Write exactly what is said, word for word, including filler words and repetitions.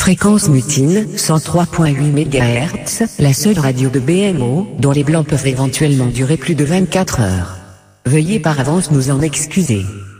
Fréquence mutine, cent trois virgule huit mégahertz, la seule radio de B M O, dont les blancs peuvent éventuellement durer plus de vingt-quatre heures. Veuillez par avance nous en excuser.